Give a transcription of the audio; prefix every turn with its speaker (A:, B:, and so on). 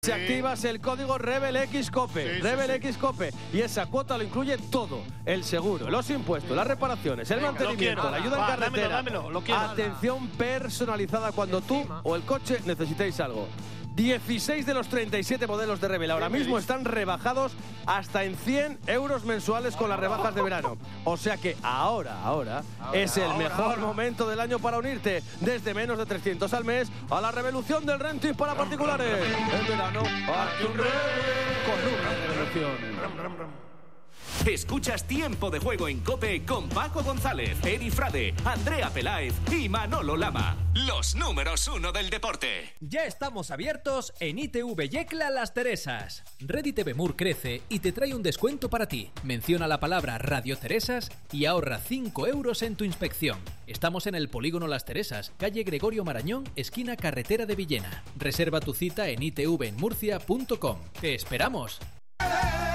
A: Si activas el código REBELXCOPE, REBELXCOPE, y esa cuota lo incluye todo: el seguro, los impuestos, las reparaciones, el mantenimiento, la ayuda en carretera,
B: dámelo, lo quiero.
A: atención personalizada cuando tú o el coche necesitéis algo. 16 de los 37 modelos de Rebel ahora mismo están rebajados hasta en 100 euros mensuales con las rebajas de verano. O sea que ahora es el mejor momento del año para unirte desde menos de 300 al mes a la revolución del renting para particulares. En verano, hazte un Rebel con una revolución.
C: Escuchas Tiempo de Juego en COPE con Paco González, Eri Frade, Andrea Peláez y Manolo Lama. Los números 1 del deporte.
D: Ya estamos abiertos en ITV Yecla Las Teresas. Ready TV Mur crece y te trae un descuento para ti. Menciona la palabra Radio Teresas y ahorra 5 euros en tu inspección. Estamos en el Polígono Las Teresas, calle Gregorio Marañón, esquina Carretera de Villena. Reserva tu cita en itvenmurcia.com. ¡Te esperamos!